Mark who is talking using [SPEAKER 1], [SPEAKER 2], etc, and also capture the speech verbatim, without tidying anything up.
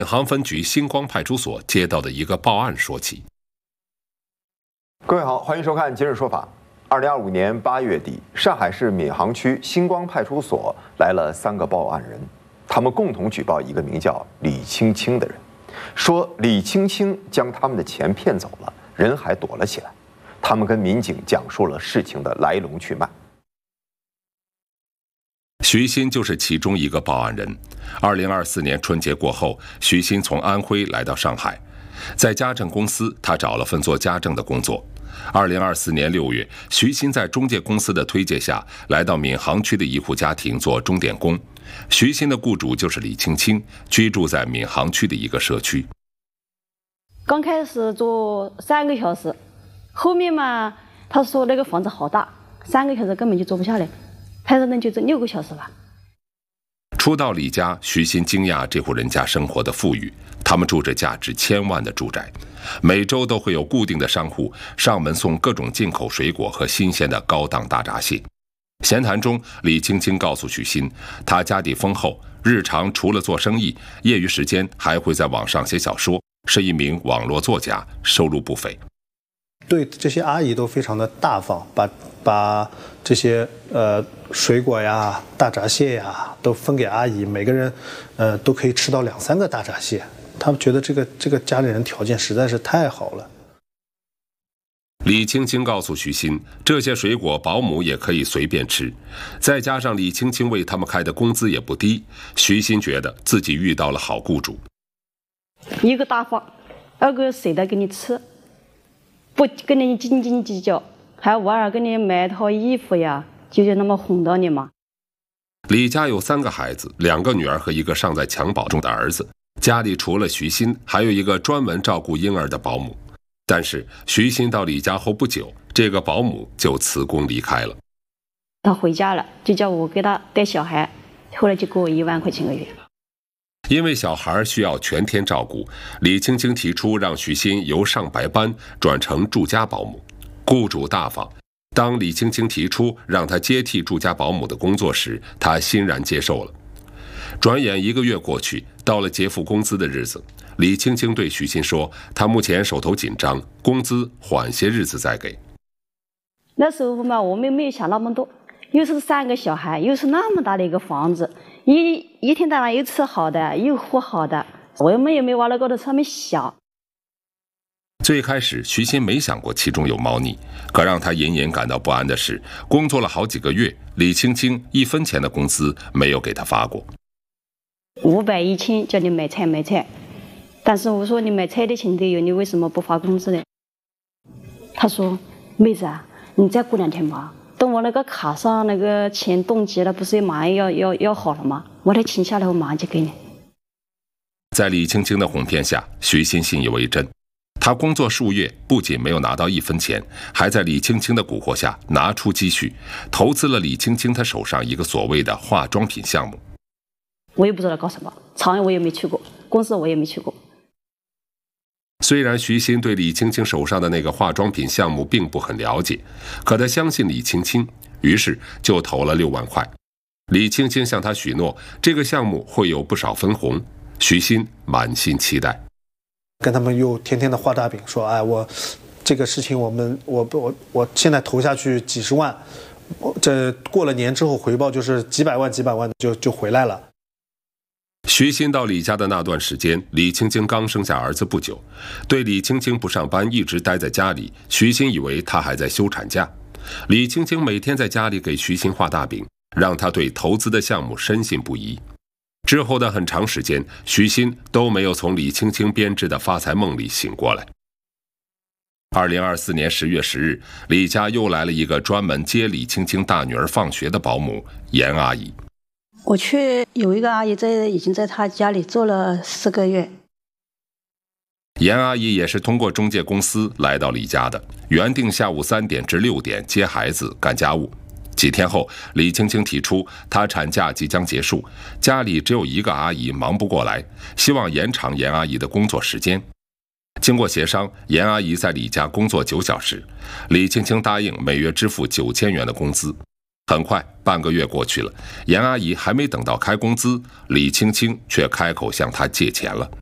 [SPEAKER 1] 闵行分局星光派出所接到的一个报案说起。
[SPEAKER 2] 各位好，欢迎收看《今日说法》。二零二五年八月底，上海市闵行区星光派出所来了三个报案人，他们共同举报一个名叫李青青的人，说李青青将他们的钱骗走了，人还躲了起来。他们跟民警讲述了事情的来龙去脉。
[SPEAKER 1] 徐鑫就是其中一个报案人。二零二四年春节过后，徐鑫从安徽来到上海，在家政公司，他找了份做家政的工作。二零二四年六月，徐鑫在中介公司的推介下，来到闵行区的一户家庭做钟点工。徐鑫的雇主就是李青青，居住在闵行区的一个社区。
[SPEAKER 3] 刚开始做三个小时，后面嘛，他说那个房子好大，三个小时根本就做不下来，派人就做六个小时吧。
[SPEAKER 1] 初到李家，徐鑫惊讶这户人家生活的富裕，他们住着价值千万的住宅，每周都会有固定的商户上门送各种进口水果和新鲜的高档大闸蟹。闲谈中，李青青告诉徐鑫，他家底丰厚，日常除了做生意，业余时间还会在网上写小说，是一名网络作家，收入不菲。
[SPEAKER 4] 对这些阿姨都非常的大方，把把这些呃水果呀、大闸蟹呀都分给阿姨，每个人呃都可以吃到两三个大闸蟹。他们觉得这个这个家里人条件实在是太好了。
[SPEAKER 1] 李青青告诉徐鑫，这些水果保姆也可以随便吃，再加上李青青为他们开的工资也不低，徐鑫觉得自己遇到了好雇主。
[SPEAKER 3] 一个大方，二个舍得给你吃，不跟你斤斤计较，还偶尔给你买套衣服呀，就就那么哄到你嘛。
[SPEAKER 1] 李家有三个孩子，两个女儿和一个尚在襁褓中的儿子，家里除了徐鑫，还有一个专门照顾婴儿的保姆。但是徐鑫到李家后不久，这个保姆就辞工离开了。
[SPEAKER 3] 他回家了，就叫我给他带小孩，后来就给我一万块钱个月。
[SPEAKER 1] 因为小孩需要全天照顾，李青青提出让徐鑫由上白班转成住家保姆。雇主大方，当李青青提出让他接替住家保姆的工作时，他欣然接受了。转眼一个月过去，到了结付工资的日子，李青青对徐鑫说，他目前手头紧张，工资缓些日子再给。
[SPEAKER 3] 那时候嘛，我们没有想那么多，又是三个小孩，又是那么大的一个房子，一一天到晚又吃好的，又喝好的，我们也没往那高头上面想。
[SPEAKER 1] 最开始徐鑫没想过其中有猫腻，可让他隐隐感到不安的是，工作了好几个月，李青青一分钱的工资没有给他发过。
[SPEAKER 3] 五百一千叫你买菜买菜，但是我说你买菜的钱都有，你为什么不发工资呢？他说，妹子啊，你再过两天吧，等我那个卡上那个钱冻结了，不是马上要要要好了吗？我的钱下来我马上就给你。
[SPEAKER 1] 在李青青的哄骗下，徐鑫信以为真。他工作数月，不仅没有拿到一分钱，还在李青青的蛊惑下拿出积蓄，投资了李青青她手上一个所谓的化妆品项目。
[SPEAKER 3] 我也不知道搞什么，厂我也没去过，公司我也没去过。
[SPEAKER 1] 虽然徐鑫对李青青手上的那个化妆品项目并不很了解，可他相信李青青，于是就投了六万块。李青青向他许诺，这个项目会有不少分红，徐鑫满心期待。
[SPEAKER 4] 跟他们又天天的画大饼，说，哎，我这个事情我们我我我现在投下去几十万，这过了年之后回报就是几百万几百万的就就回来了。
[SPEAKER 1] 徐鑫到李家的那段时间，李青青刚生下儿子不久，对李青青不上班一直待在家里，徐鑫以为她还在休产假。李青青每天在家里给徐鑫画大饼，让他对投资的项目深信不疑。之后的很长时间，徐鑫都没有从李青青编织的发财梦里醒过来。二零二四年十月十日，李家又来了一个专门接李青青大女儿放学的保姆严阿姨。
[SPEAKER 5] 我去有一个阿姨在已经在她家里做了四个月。
[SPEAKER 1] 严阿姨也是通过中介公司来到李家的，原定下午三点至六点接孩子干家务。几天后，李青青提出她产假即将结束，家里只有一个阿姨忙不过来，希望延长严阿姨的工作时间。经过协商，严阿姨在李家工作九小时，李青青答应每月支付九千元的工资。很快，半个月过去了，严阿姨还没等到开工资，李青青却开口向她借钱了。